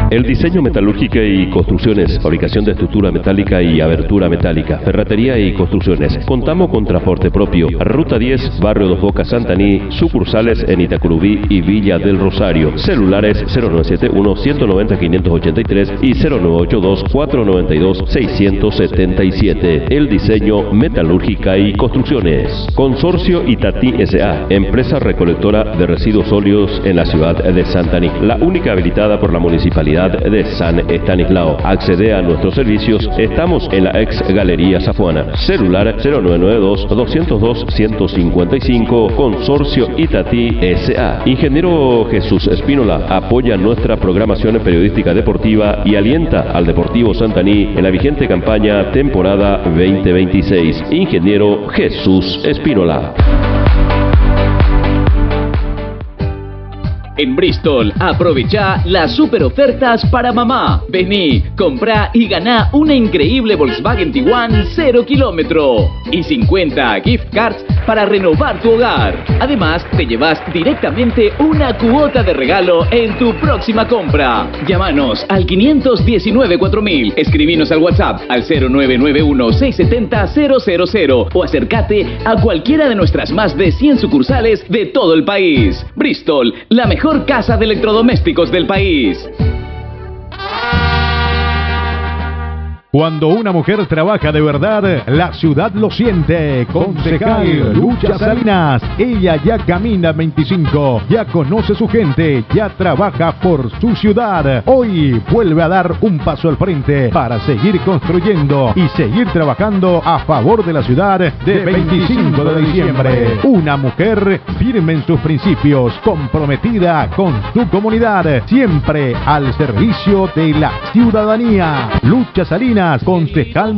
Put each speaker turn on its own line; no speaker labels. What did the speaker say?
El diseño metalúrgica y construcciones, fabricación de estructura metálica y abertura metálica, ferretería y construcciones. Contamos con transporte propio. Ruta 10, Barrio Dos Bocas, Santaní, sucursales en Itacurubí y Villa del Rosario. Celulares 0971-190-583 y 0982-492-677. El diseño metalúrgica y construcciones. Consorcio Itatí S.A., empresa recolectora de residuos sólidos en la ciudad de Santaní. La única habilitada por la Municipalidad de San Estanislao. Accede a nuestros servicios. Estamos en la ex Galería Safuana. Celular 0992-202-155. Consorcio Itatí S.A. Ingeniero Jesús Espínola apoya nuestra programación periodística deportiva y alienta al Deportivo Santaní en la vigente campaña temporada 2026. Ingeniero Jesús Espínola.
En Bristol, aprovecha las super ofertas para mamá. Vení, comprá y ganá una increíble Volkswagen Tiguan 0 kilómetro y 50 gift cards para renovar tu hogar. Además, te llevas directamente una cuota de regalo en tu próxima compra. Llámanos al 519-4000, escribinos al WhatsApp al 0991-670-000 o acércate a cualquiera de nuestras más de 100 sucursales de todo el país. Bristol, la mejor casa de electrodomésticos del país.
Cuando una mujer trabaja de verdad, la ciudad lo siente. Concejal Lucha Salinas. Ella ya camina 25, ya conoce su gente, ya trabaja por su ciudad. Hoy vuelve a dar un paso al frente para seguir construyendo y seguir trabajando a favor de la ciudad de 25 de diciembre. Una mujer firme en sus principios, comprometida con su comunidad, siempre al servicio de la ciudadanía. Lucha Salinas, concejal